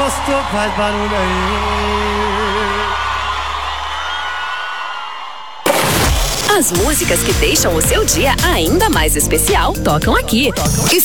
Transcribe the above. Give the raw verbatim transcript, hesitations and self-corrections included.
gostou, faz barulho aí. As músicas que deixam o seu dia ainda mais especial tocam aqui.